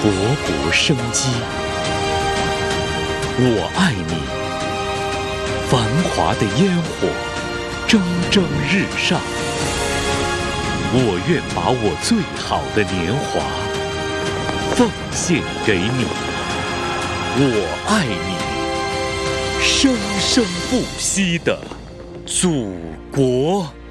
勃勃生机。我爱你，繁华的烟火蒸蒸日上。我愿把我最好的年华奉献给你。我爱你，生生不息的祖国。